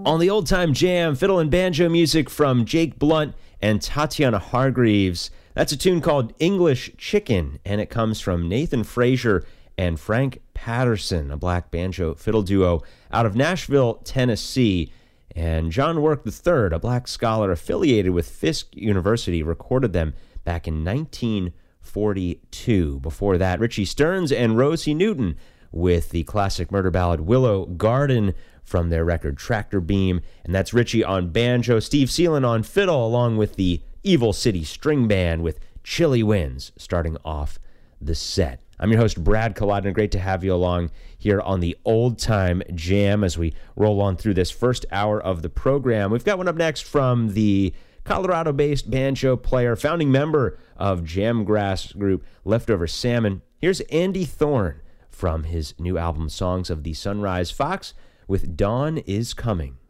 On the Old Time Jam, fiddle and banjo music from Jake Blunt and Tatiana Hargreaves. That's a tune called English Chicken, and it comes from Nathan Frazier and Frank Patterson, a black banjo fiddle duo out of Nashville, Tennessee. And John Work III, a black scholar affiliated with Fisk University, recorded them back in 1942. Before that, Richie Stearns and Rosie Newton with the classic murder ballad Willow Garden from their record Tractor Beam. And that's Richie on banjo, Steve Seelan on fiddle, along with the Evil City String Band with Chilly Winds starting off the set. I'm your host, Brad Culloden. Great to have you along here on the Old Time Jam as we roll on through this first hour of the program. We've got one up next from the Colorado-based banjo player, founding member of Jamgrass group Leftover Salmon. Here's Andy Thorne from his new album, Songs of the Sunrise Fox, with Dawn is Coming.